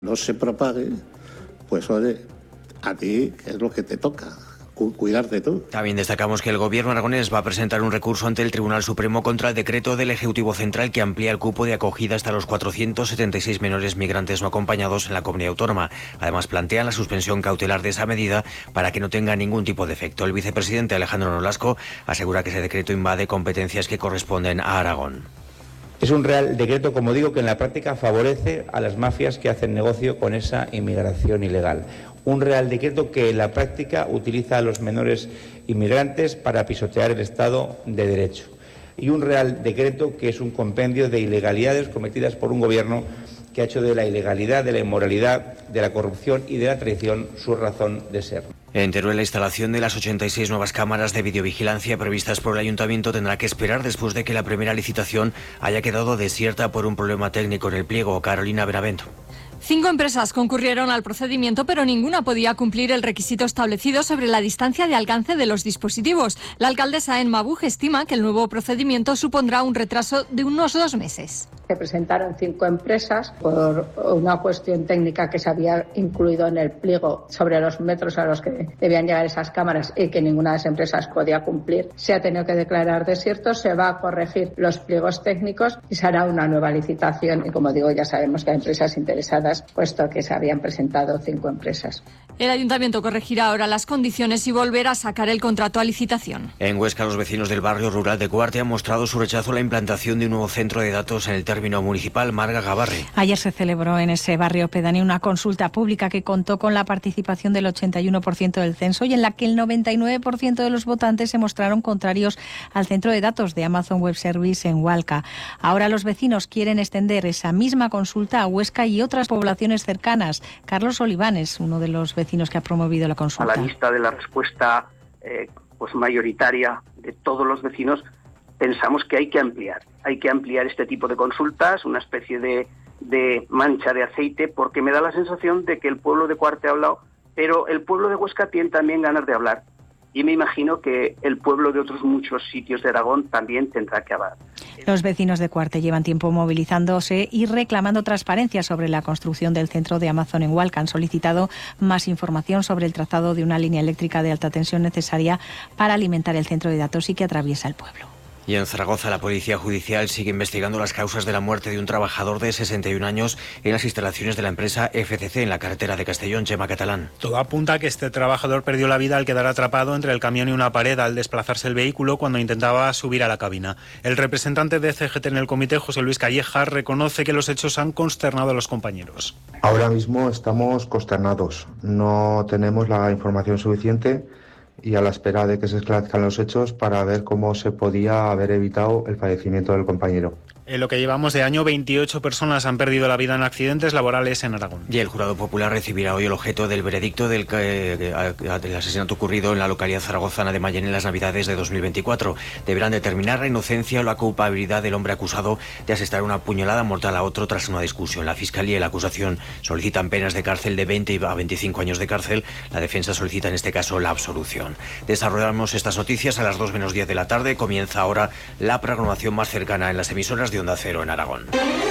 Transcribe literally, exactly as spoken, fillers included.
No se propague, pues oye, a ti es lo que te toca, cu cuidarte tú. También destacamos que el gobierno aragonés va a presentar un recurso ante el Tribunal Supremo contra el decreto del Ejecutivo Central que amplía el cupo de acogida hasta los cuatrocientos setenta y seis menores migrantes no acompañados en la comunidad autónoma. Además, plantea la suspensión cautelar de esa medida para que no tenga ningún tipo de efecto. El vicepresidente Alejandro Nolasco asegura que ese decreto invade competencias que corresponden a Aragón. Es un real decreto, como digo, que en la práctica favorece a las mafias que hacen negocio con esa inmigración ilegal. Un real decreto que en la práctica utiliza a los menores inmigrantes para pisotear el Estado de Derecho. Y un real decreto que es un compendio de ilegalidades cometidas por un gobierno que ha hecho de la ilegalidad, de la inmoralidad, de la corrupción y de la traición su razón de ser. En Teruel, la instalación de las ochenta y seis nuevas cámaras de videovigilancia previstas por el Ayuntamiento tendrá que esperar después de que la primera licitación haya quedado desierta por un problema técnico en el pliego. Carolina Benavento. Cinco empresas concurrieron al procedimiento, pero ninguna podía cumplir el requisito establecido sobre la distancia de alcance de los dispositivos. La alcaldesa Emma Buch estima que el nuevo procedimiento supondrá un retraso de unos dos meses. Se presentaron cinco empresas por una cuestión técnica que se había incluido en el pliego sobre los metros a los que debían llegar esas cámaras y que ninguna de las empresas podía cumplir. Se ha tenido que declarar desierto, se va a corregir los pliegos técnicos y se hará una nueva licitación. Y como digo, ya sabemos que hay empresas interesadas, puesto que se habían presentado cinco empresas. El Ayuntamiento corregirá ahora las condiciones y volverá a sacar el contrato a licitación. En Huesca, los vecinos del barrio rural de Cuarte han mostrado su rechazo a la implantación de un nuevo centro de datos en el término municipal. Marga Gabarre. Ayer se celebró en ese barrio pedáneo una consulta pública que contó con la participación del ochenta y uno por ciento del censo y en la que el noventa y nueve por ciento de los votantes se mostraron contrarios al centro de datos de Amazon Web Service en Hualca. Ahora los vecinos quieren extender esa misma consulta a Huesca y otras poblaciones cercanas. Carlos Olivanes, uno de los vecinos que ha promovido la consulta. A la vista de la respuesta eh, pues mayoritaria de todos los vecinos, pensamos que hay que ampliar. Hay que ampliar este tipo de consultas, una especie de, de mancha de aceite, porque me da la sensación de que el pueblo de Cuarte ha hablado, pero el pueblo de Huesca tiene también ganas de hablar. Y me imagino que el pueblo de otros muchos sitios de Aragón también tendrá que hablar. Los vecinos de Cuarte llevan tiempo movilizándose y reclamando transparencia sobre la construcción del centro de Amazon en Hualca. Han solicitado más información sobre el trazado de una línea eléctrica de alta tensión necesaria para alimentar el centro de datos y que atraviesa el pueblo. Y en Zaragoza, la Policía Judicial sigue investigando las causas de la muerte de un trabajador de sesenta y un años en las instalaciones de la empresa F C C en la carretera de Castellón. Chema Catalán. Todo apunta a que este trabajador perdió la vida al quedar atrapado entre el camión y una pared al desplazarse el vehículo cuando intentaba subir a la cabina. El representante de C G T en el comité, José Luis Calleja, reconoce que los hechos han consternado a los compañeros. Ahora mismo estamos consternados. No tenemos la información suficiente y a la espera de que se esclarezcan los hechos para ver cómo se podía haber evitado el fallecimiento del compañero. En lo que llevamos de año, veintiocho personas han perdido la vida en accidentes laborales en Aragón. Y el jurado popular recibirá hoy el objeto del veredicto del, eh, del asesinato ocurrido en la localidad zaragozana de Mayén en las Navidades de dos mil veinticuatro. Deberán determinar la inocencia o la culpabilidad del hombre acusado de asestar una puñalada mortal a otro tras una discusión. La Fiscalía y la acusación solicitan penas de cárcel de veinte a veinticinco años de cárcel. La defensa solicita en este caso la absolución. Desarrollamos estas noticias a las dos menos diez de la tarde. Comienza ahora la programación más cercana en las emisoras de Onda Cero en Aragón.